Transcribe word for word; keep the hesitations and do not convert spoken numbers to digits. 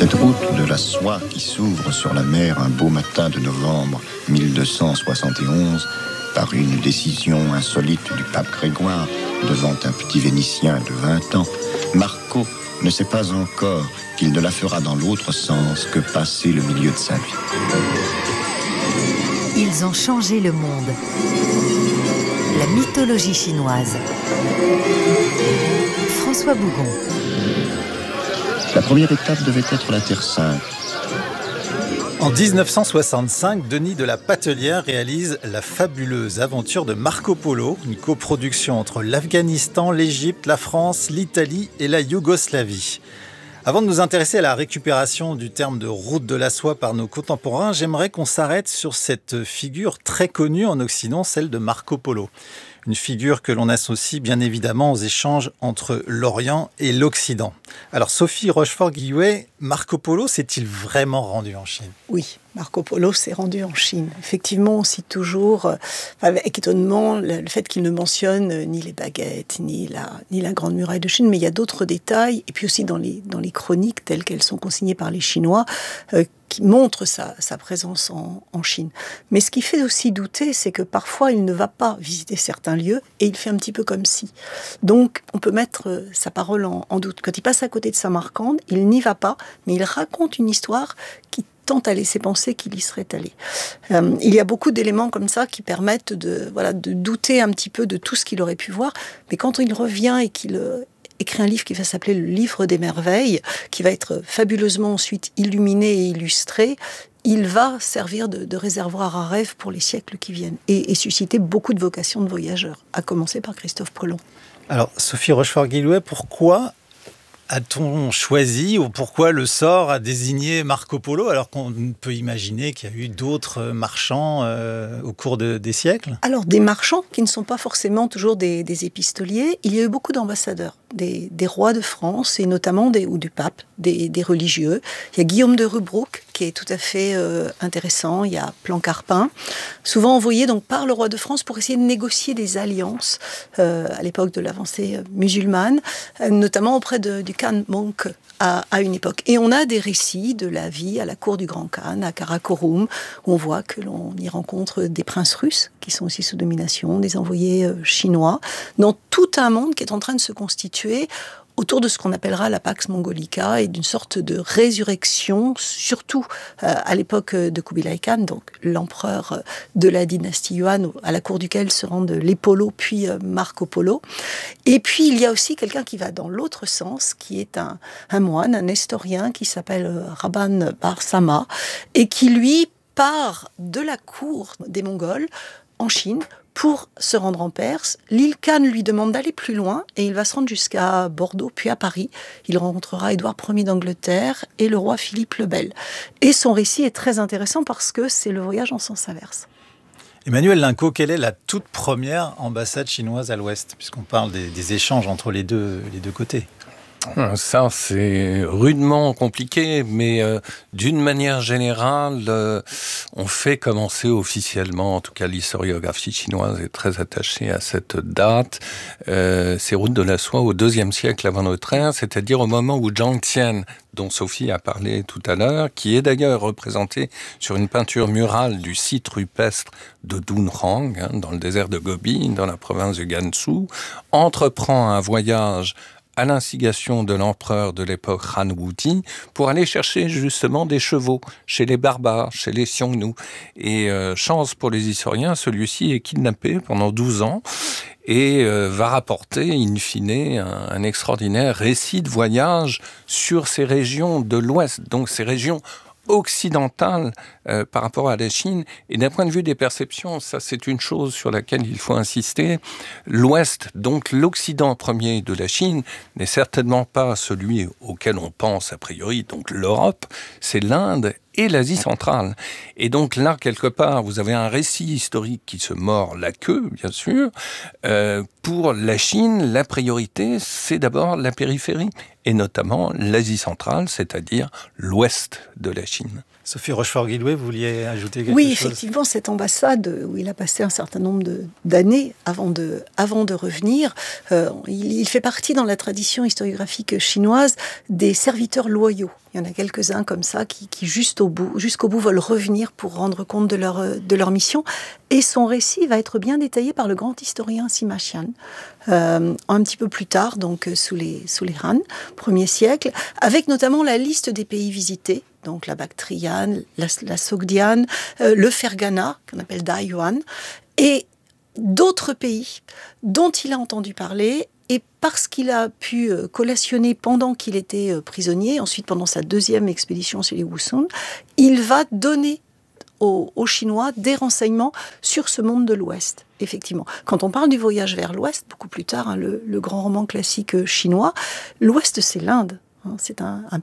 Cette route de la soie qui s'ouvre sur la mer un beau matin de novembre mille deux cent soixante et onze par une décision insolite du pape Grégoire devant un petit Vénitien de vingt ans, Marco ne sait pas encore qu'il ne la fera dans l'autre sens que passer le milieu de sa vie. Ils ont changé le monde. La mythologie chinoise. François Bougon. La première étape devait être la Terre Sainte. En dix-neuf cent soixante-cinq, Denis de la Patellière réalise la fabuleuse aventure de Marco Polo, une coproduction entre l'Afghanistan, l'Égypte, la France, l'Italie et la Yougoslavie. Avant de nous intéresser à la récupération du terme de route de la soie par nos contemporains, j'aimerais qu'on s'arrête sur cette figure très connue en Occident, celle de Marco Polo. Une figure que l'on associe bien évidemment aux échanges entre l'Orient et l'Occident. Alors Sophie Rochefort-Guillouet, Marco Polo s'est-il vraiment rendu en Chine ? Oui, Marco Polo s'est rendu en Chine. Effectivement, on cite toujours, euh, avec étonnement, le, le fait qu'il ne mentionne euh, ni les baguettes, ni la, ni la Grande Muraille de Chine, mais il y a d'autres détails, et puis aussi dans les, dans les chroniques telles qu'elles sont consignées par les Chinois, euh, qui montrent sa, sa présence en, en Chine. Mais ce qui fait aussi douter, c'est que parfois, il ne va pas visiter certains lieux, et il fait un petit peu comme si. Donc, on peut mettre euh, sa parole en, en doute. Quand il passe à côté de Samarcande, il n'y va pas, mais il raconte une histoire qui tente à laisser penser qu'il y serait allé. Euh, il y a beaucoup d'éléments comme ça qui permettent de, voilà, de douter un petit peu de tout ce qu'il aurait pu voir, mais quand il revient et qu'il euh, écrit un livre qui va s'appeler le Livre des Merveilles, qui va être fabuleusement ensuite illuminé et illustré, il va servir de, de réservoir à rêve pour les siècles qui viennent et, et susciter beaucoup de vocations de voyageurs, à commencer par Christophe Colomb. Alors Sophie Rochefort-Guillouet, pourquoi a-t-on choisi ou pourquoi le sort a désigné Marco Polo alors qu'on peut imaginer qu'il y a eu d'autres marchands euh, au cours de, des siècles ? Alors des marchands qui ne sont pas forcément toujours des, des épistoliers, il y a eu beaucoup d'ambassadeurs, des, des rois de France et notamment des, ou du pape, des, des religieux. Il y a Guillaume de Rubruck qui est tout à fait euh, intéressant, il y a Plancarpin, souvent envoyé donc par le roi de France pour essayer de négocier des alliances euh, à l'époque de l'avancée musulmane, euh, notamment auprès de, du Khan Monk à, à une époque. Et on a des récits de la vie à la cour du Grand Khan, à Karakorum, où on voit que l'on y rencontre des princes russes qui sont aussi sous domination, des envoyés euh, chinois, dans tout un monde qui est en train de se constituer autour de ce qu'on appellera la Pax Mongolica et d'une sorte de résurrection, surtout euh, à l'époque de Kubilai Khan, donc l'empereur de la dynastie Yuan, à la cour duquel se rendent les Polo puis euh, Marco Polo. Et puis il y a aussi quelqu'un qui va dans l'autre sens, qui est un, un moine, un nestorien qui s'appelle euh, Rabban Bar Sama, et qui lui part de la cour des Mongols en Chine pour se rendre en Perse. L'île Khan lui demande d'aller plus loin et il va se rendre jusqu'à Bordeaux, puis à Paris. Il rencontrera Édouard Ier d'Angleterre et le roi Philippe le Bel. Et son récit est très intéressant parce que c'est le voyage en sens inverse. Emmanuel Linco, quelle est la toute première ambassade chinoise à l'Ouest, puisqu'on parle des, des échanges entre les deux, les deux côtés ? Ça, c'est rudement compliqué, mais euh, d'une manière générale, euh, on fait commencer officiellement, en tout cas l'historiographie chinoise est très attachée à cette date, euh, ces routes de la soie au deuxième siècle avant notre ère, c'est-à-dire au moment où Zhang Tian, dont Sophie a parlé tout à l'heure, qui est d'ailleurs représenté sur une peinture murale du site rupestre de Dunhuang, hein, dans le désert de Gobi, dans la province de Gansu, entreprend un voyage à l'instigation de l'empereur de l'époque Han Wuti, pour aller chercher justement des chevaux chez les barbares, chez les Xiongnu. Et euh, chance pour les historiens, celui-ci est kidnappé pendant douze ans et euh, va rapporter in fine un, un extraordinaire récit de voyage sur ces régions de l'Ouest, donc ces régions occidentale euh, par rapport à la Chine. Et d'un point de vue des perceptions, ça c'est une chose sur laquelle il faut insister. L'Ouest, donc l'Occident premier de la Chine, n'est certainement pas celui auquel on pense a priori, donc l'Europe, c'est l'Inde et l'Asie centrale. Et donc là, quelque part, vous avez un récit historique qui se mord la queue, bien sûr. Euh, pour la Chine, la priorité, c'est d'abord la périphérie, et notamment l'Asie centrale, c'est-à-dire l'ouest de la Chine. Sophie Rochefort-Guillouet, vous vouliez ajouter quelque oui, chose ? Oui, effectivement, cette ambassade où il a passé un certain nombre de, d'années avant de, avant de revenir, euh, il, il fait partie dans la tradition historiographique chinoise des serviteurs loyaux. Il y en a quelques-uns comme ça qui, qui juste au bout, jusqu'au bout veulent revenir pour rendre compte de leur, de leur mission. Et son récit va être bien détaillé par le grand historien Sima Qian, euh, un petit peu plus tard, donc sous les, sous les Han, premier siècle, avec notamment la liste des pays visités, donc la Bactriane, la, la Sogdiane, euh, le Ferghana, qu'on appelle Daiyuan, et d'autres pays dont il a entendu parler. Et parce qu'il a pu collationner pendant qu'il était prisonnier, ensuite pendant sa deuxième expédition chez les Wusong, il va donner aux, aux Chinois des renseignements sur ce monde de l'Ouest. Effectivement, quand on parle du voyage vers l'Ouest, beaucoup plus tard, hein, le, le grand roman classique chinois, l'Ouest c'est l'Inde. C'est un, un